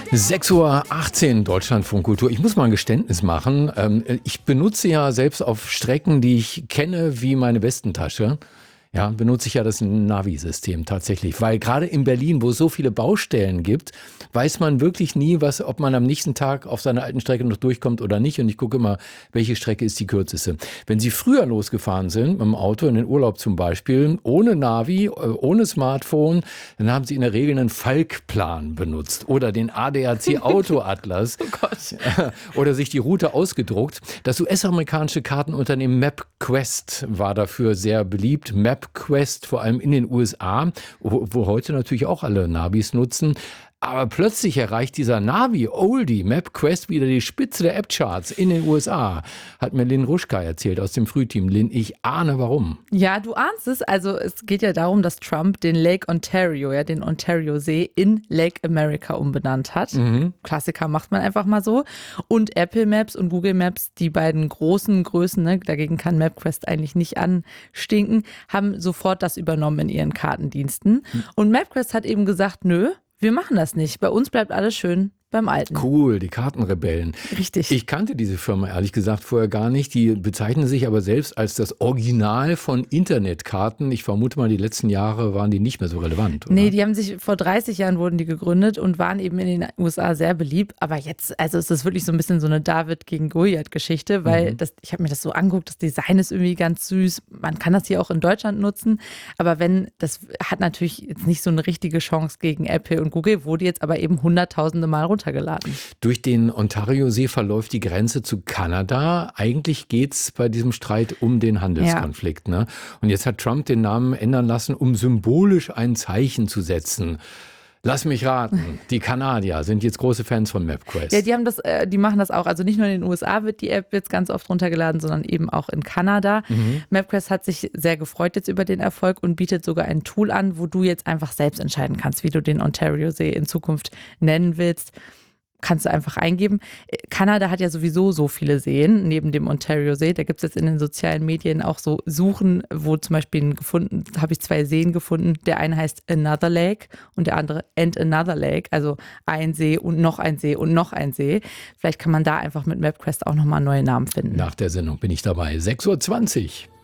6:18 Uhr Deutschlandfunkkultur. Ich muss mal ein Geständnis machen. Ich benutze ja selbst auf Strecken, die ich kenne, wie meine Westentasche. Ja, benutze ich ja das Navi-System tatsächlich. Weil gerade in Berlin, wo es so viele Baustellen gibt, weiß man wirklich nie, ob man am nächsten Tag auf seiner alten Strecke noch durchkommt oder nicht. Und ich gucke immer, welche Strecke ist die kürzeste. Wenn Sie früher losgefahren sind, mit dem Auto in den Urlaub zum Beispiel, ohne Navi, ohne Smartphone, dann haben Sie in der Regel einen Falkplan benutzt oder den ADAC Autoatlas. Oh Gott. Oder sich die Route ausgedruckt. Das US-amerikanische Kartenunternehmen MapQuest war dafür sehr beliebt. MapQuest, vor allem in den USA, wo heute natürlich auch alle Navis nutzen. Aber plötzlich erreicht dieser Navi-Oldie MapQuest wieder die Spitze der App-Charts in den USA, hat mir Lynn Ruschka erzählt aus dem Frühteam. Lynn, ich ahne warum. Ja, du ahnst es. Also es geht ja darum, dass Trump den Lake Ontario, ja, den Ontario-See in Lake America umbenannt hat. Klassiker macht man einfach mal so. Und Apple Maps und Google Maps, die beiden großen Größen, ne, dagegen kann MapQuest eigentlich nicht anstinken, haben sofort das übernommen in ihren Kartendiensten. Und MapQuest hat eben gesagt, nö, wir machen das nicht. Bei uns bleibt alles schön beim Alten. Cool, die Kartenrebellen. Richtig. Ich kannte diese Firma ehrlich gesagt vorher gar nicht. Die bezeichnen sich aber selbst als das Original von Internetkarten. Ich vermute mal, die letzten Jahre waren die nicht mehr so relevant, oder? Nee, die haben sich vor 30 Jahren wurden die gegründet und waren eben in den USA sehr beliebt. Aber jetzt, also es ist wirklich so ein bisschen so eine David gegen Goliath-Geschichte, weil ich habe mir das so angeguckt, das Design ist irgendwie ganz süß. Man kann das hier auch in Deutschland nutzen. Aber das hat natürlich jetzt nicht so eine richtige Chance gegen Apple und Google, wurde jetzt aber eben hunderttausende Mal runtergeladen. Durch den Ontario-See verläuft die Grenze zu Kanada. Eigentlich geht es bei diesem Streit um den Handelskonflikt. Ne? Und jetzt hat Trump den Namen ändern lassen, um symbolisch ein Zeichen zu setzen. Lass mich raten, die Kanadier sind jetzt große Fans von MapQuest. Ja, die machen das auch. Also nicht nur in den USA wird die App jetzt ganz oft runtergeladen, sondern eben auch in Kanada. MapQuest hat sich sehr gefreut jetzt über den Erfolg und bietet sogar ein Tool an, wo du jetzt einfach selbst entscheiden kannst, wie du den Ontario-See in Zukunft nennen willst. Kannst du einfach eingeben. Kanada hat ja sowieso so viele Seen neben dem Ontario-See. Da gibt es jetzt in den sozialen Medien auch so Suchen, wo zum Beispiel habe ich 2 Seen gefunden. Der eine heißt Another Lake und der andere And Another Lake. Also ein See und noch ein See und noch ein See. Vielleicht kann man da einfach mit MapQuest auch nochmal neue Namen finden. Nach der Sendung bin ich dabei. 6:20 Uhr.